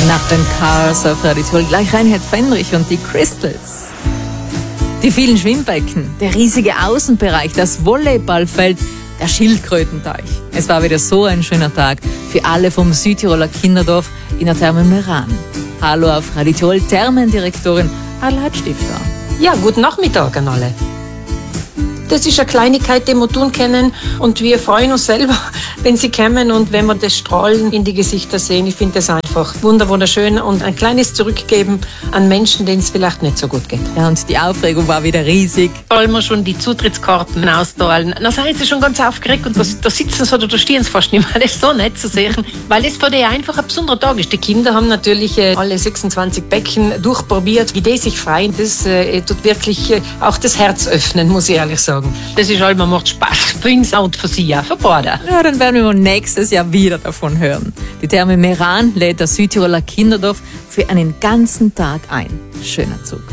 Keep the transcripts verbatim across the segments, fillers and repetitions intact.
Nach den Cars auf Radio Tirol gleich Reinhard Fendrich und die Crystals. Die vielen Schwimmbecken, der riesige Außenbereich, das Volleyballfeld, der Schildkrötenteich. Es war wieder so ein schöner Tag für alle vom Südtiroler Kinderdorf in der Therme Meran. Hallo auf Radio Tirol, Thermendirektorin Adelheid Stifter. Ja, guten Nachmittag an alle. Das ist eine Kleinigkeit, die wir tun können und wir freuen uns selber, wenn sie kommen und wenn wir das Strahlen in die Gesichter sehen. Ich finde das einfach wunderschön und ein kleines Zurückgeben an Menschen, denen es vielleicht nicht so gut geht. Ja, und die Aufregung war wieder riesig. Wollen wir schon die Zutrittskarten austeilen? Dann seien sie schon ganz aufgeregt und da, da sitzen sie oder da stehen sie fast nicht mehr. Das ist so nett zu sehen, weil es für die einfach ein besonderer Tag ist. Die Kinder haben natürlich äh, alle sechsundzwanzig Becken durchprobiert, wie die sich freuen. Das äh, tut wirklich äh, auch das Herz öffnen, muss ich ehrlich sagen. Das ist halt, man macht Spaß für uns und für sie auch, für beide. Ja, dann werden wir nächstes Jahr wieder davon hören. Die Therme Meran lädt das Südtiroler Kinderdorf für einen ganzen Tag ein. Schöner Zug.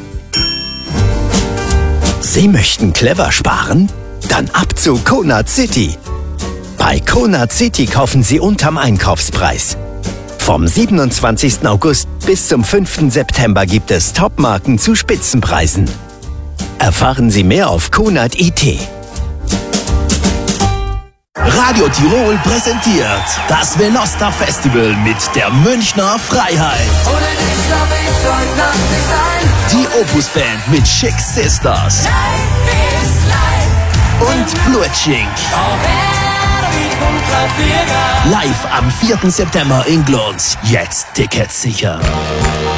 Sie möchten clever sparen? Dann ab zu Conard City. Bei Conard City kaufen Sie unterm Einkaufspreis. Vom siebenundzwanzigsten August bis zum fünften September gibt es Topmarken zu Spitzenpreisen. Erfahren Sie mehr auf Conard punkt I T. Radio Tirol präsentiert das Veloster Festival mit der Münchner Freiheit. Ohne dich glaub ich heute Nacht nicht ein. Die Opus Band mit Chick Sisters. Life is life. Und Blutschink. Live am vierten September in Glons. Jetzt Tickets sichern.